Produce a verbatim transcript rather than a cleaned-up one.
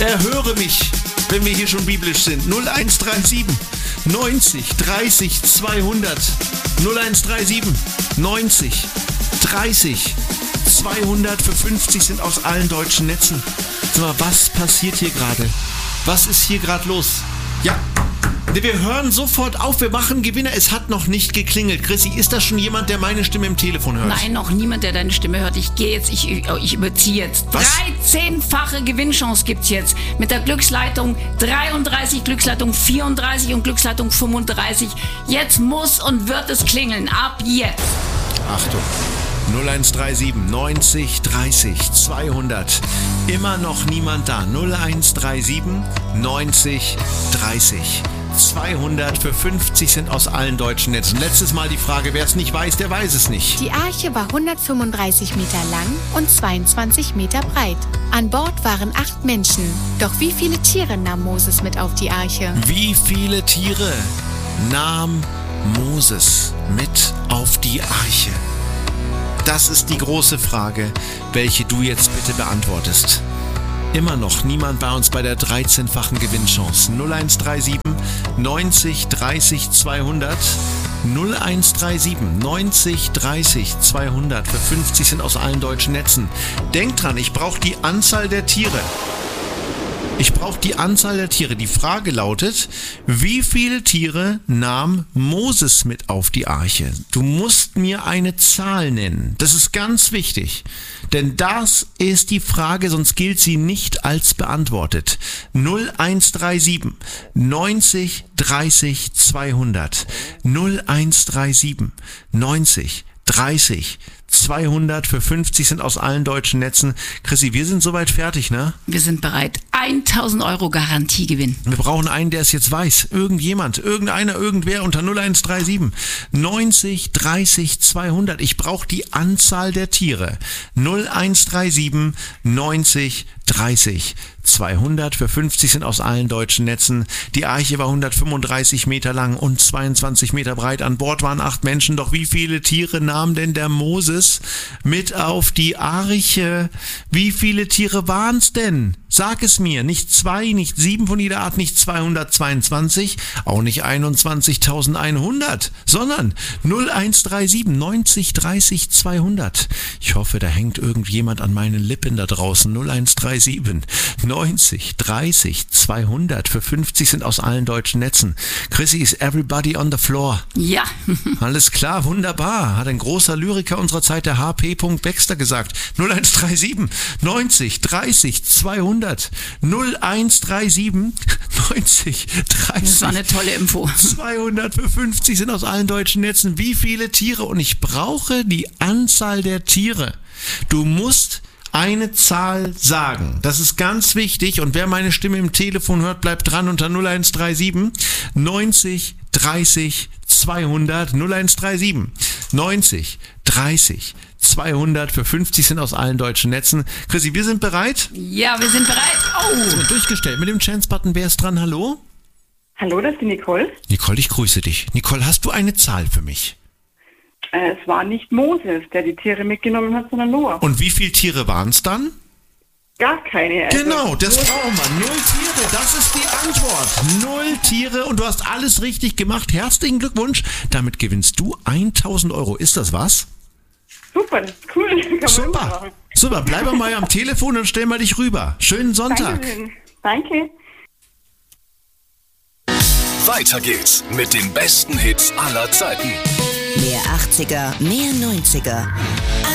Erhöre mich, wenn wir hier schon biblisch sind. null eins drei sieben neunzig dreißig zweihundert. null eins drei sieben neunzig dreißig zweihundert für fünfzig sind aus allen deutschen Netzen. Sag mal, was passiert hier gerade? Was ist hier gerade los? Ja, wir hören sofort auf, wir machen Gewinner. Es hat noch nicht geklingelt. Chrissy, ist das schon jemand, der meine Stimme im Telefon hört? Nein, noch niemand, der deine Stimme hört. Ich gehe jetzt, ich, ich überziehe jetzt. Was? dreizehnfache Gewinnchance gibt's jetzt. Mit der Glücksleitung dreiunddreißig, Glücksleitung vierunddreißig und Glücksleitung fünfunddreißig. Jetzt muss und wird es klingeln. Ab jetzt. Achtung. null eins drei sieben neunzig dreißig zweihundert. Immer noch niemand da. null eins drei sieben neunzig dreißig zweihundert für fünfzig sind aus allen deutschen Netzen. Letztes Mal die Frage, wer es nicht weiß, der weiß es nicht. Die Arche war hundertfünfunddreißig Meter lang und zweiundzwanzig Meter breit. An Bord waren acht Menschen. Doch wie viele Tiere nahm Moses mit auf die Arche? Wie viele Tiere nahm Moses mit auf die Arche? Das ist die große Frage, welche du jetzt bitte beantwortest. Immer noch niemand bei uns bei der dreizehnfachen Gewinnchance. null eins drei sieben neunzig dreißig zweihundert. null eins drei sieben neunzig dreißig zweihundert für fünfzig sind aus allen deutschen Netzen. Denk dran, ich brauche die Anzahl der Tiere. Ich brauche die Anzahl der Tiere. Die Frage lautet, wie viele Tiere nahm Moses mit auf die Arche? Du musst mir eine Zahl nennen. Das ist ganz wichtig. Denn das ist die Frage, sonst gilt sie nicht als beantwortet. null eins drei sieben neunzig dreißig zweihundert. null eins drei sieben neunzig dreißig zweihundert für fünfzig sind aus allen deutschen Netzen. Chrissy, wir sind soweit fertig, ne? Wir sind bereit. tausend Euro Garantiegewinn. Wir brauchen einen, der es jetzt weiß. Irgendjemand, irgendeiner, irgendwer unter null eins drei sieben neunzig dreißig zweihundert. Ich brauche die Anzahl der Tiere. null eins drei sieben neunzig dreißig zweihundert für fünfzig sind aus allen deutschen Netzen. Die Arche war hundertfünfunddreißig Meter lang und zweiundzwanzig Meter breit. An Bord waren acht Menschen. Doch wie viele Tiere nahm denn der Moses mit auf die Arche? Wie viele Tiere waren es denn? Sag es mir. Nicht zwei, nicht sieben von jeder Art, nicht zweihundertzweiundzwanzig, auch nicht einundzwanzigtausendeinhundert, sondern null eins drei sieben neunzig dreißig zweihundert. Ich hoffe, da hängt irgendjemand an meinen Lippen da draußen. null eins drei sieben neunzig dreißig zweihundert für fünfzig sind aus allen deutschen Netzen. Chrissy, is everybody on the floor? Ja. Alles klar, wunderbar. Hat ein großer Lyriker unserer Zeit, der H P Baxter, gesagt. null eins drei sieben neunzig dreißig zweihundert. null eins drei sieben neunzig dreißig Das war eine tolle Info. zweihundert für fünfzig sind aus allen deutschen Netzen. Wie viele Tiere? Und ich brauche die Anzahl der Tiere. Du musst eine Zahl sagen. Das ist ganz wichtig. Und wer meine Stimme im Telefon hört, bleibt dran unter null eins drei sieben neunzig dreißig zweihundert. null eins drei sieben neunzig dreißig zweihundert für fünfzig sind aus allen deutschen Netzen. Chrissy, wir sind bereit? Ja, wir sind bereit. Oh! So, durchgestellt. Mit dem Chance-Button, wer ist dran? Hallo? Hallo, das ist die Nicole. Nicole, ich grüße dich. Nicole, hast du eine Zahl für mich? Äh, es war nicht Moses, der die Tiere mitgenommen hat, sondern Noah. Und wie viele Tiere waren es dann? Gar keine. Also Genau, das brauchen wir. Null Tiere, das ist die Antwort. Null Tiere und du hast alles richtig gemacht. Herzlichen Glückwunsch. Damit gewinnst du tausend Euro. Ist das was? Super, cool. Kann man Super, machen. super. Bleib mal am Telefon und stell mal dich rüber. Schönen Sonntag. Dankeschön. Danke. Weiter geht's mit den besten Hits aller Zeiten. Mehr achtziger, mehr neunziger.